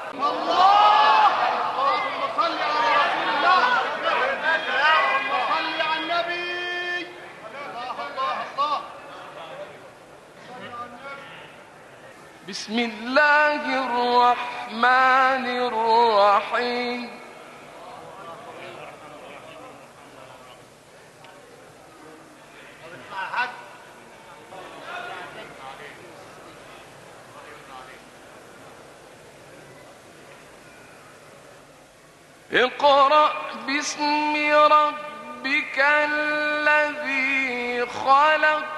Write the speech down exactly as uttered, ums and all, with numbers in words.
الله. اللهم صل على رسول الله. اللهم صل على النبي. الله الله الله. بسم الله الرحمن الرحيم. اقرأ باسم ربك الذي خلق.